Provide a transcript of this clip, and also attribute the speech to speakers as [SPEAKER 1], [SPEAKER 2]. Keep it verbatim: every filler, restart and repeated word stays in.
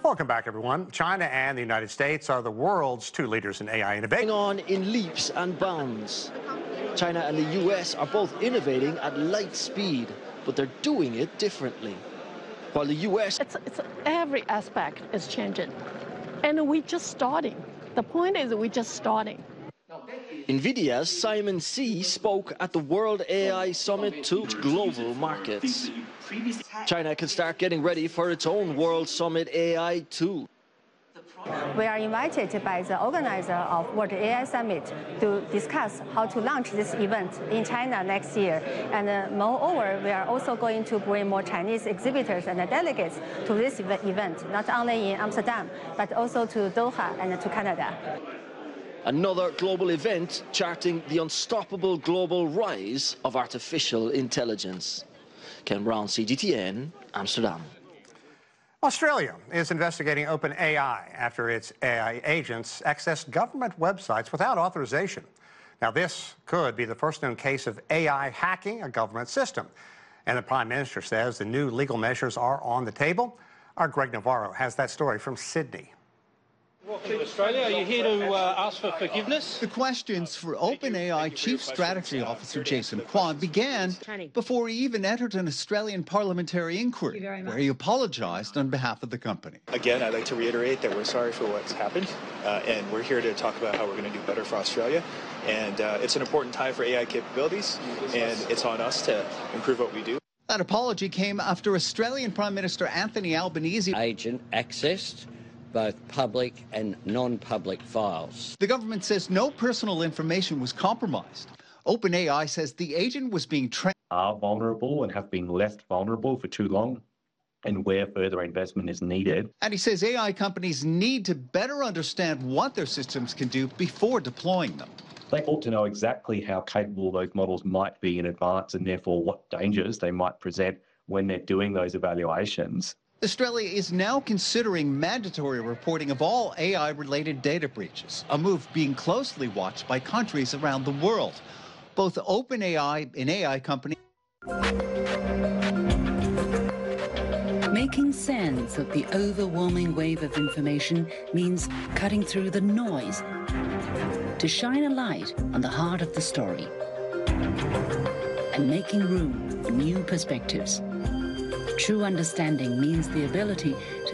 [SPEAKER 1] Welcome back, everyone. China and the United States are the world's two leaders in A I innovation.
[SPEAKER 2] On in leaps and bounds. China and the U S are both innovating at light speed, but they're doing it differently. While the U S...
[SPEAKER 3] It's, it's every aspect is changing, and we're just starting. The point is we're just starting.
[SPEAKER 2] NVIDIA's Simon See spoke at the World A I Summit to global markets. China can start getting ready for its own World Summit A I too.
[SPEAKER 4] We are invited by the organizer of World A I Summit to discuss how to launch this event in China next year. And uh, moreover, we are also going to bring more Chinese exhibitors and delegates to this event, not only in Amsterdam, but also to Doha and to Canada.
[SPEAKER 2] Another global event charting the unstoppable global rise of artificial intelligence. Ken Brown, C G T N, Amsterdam.
[SPEAKER 1] Australia is investigating OpenAI after its A I agents accessed government websites without authorization. Now, this could be the first known case of A I hacking a government system. And the Prime Minister says the new legal measures are on the table. Our Greg Navarro has that story from Sydney.
[SPEAKER 5] Welcome to Australia. Are you here to uh, ask for forgiveness?
[SPEAKER 6] The questions for OpenAI Chief Strategy Officer Jason Kwan began before he even entered an Australian parliamentary inquiry, where he apologised on behalf of the company.
[SPEAKER 7] Again, I'd like to reiterate that we're sorry for what's happened, uh, and we're here to talk about how we're going to do better for Australia. And uh, it's an important time for A I capabilities, and it's on us to improve what we do.
[SPEAKER 6] That apology came after Australian Prime Minister Anthony Albanese
[SPEAKER 8] agent accessed both public and non-public files.
[SPEAKER 6] The government says no personal information was compromised. OpenAI says the agent was being trained.
[SPEAKER 9] Are vulnerable and have been left vulnerable for too long, and where further investment is needed.
[SPEAKER 6] And he says A I companies need to better understand what their systems can do before deploying them.
[SPEAKER 9] They ought to know exactly how capable those models might be in advance, and therefore what dangers they might present when they're doing those evaluations.
[SPEAKER 6] Australia is now considering mandatory reporting of all A I-related data breaches, a move being closely watched by countries around the world. Both OpenAI and A I companies...
[SPEAKER 10] Making sense of the overwhelming wave of information means cutting through the noise to shine a light on the heart of the story and making room for new perspectives. True understanding means the ability to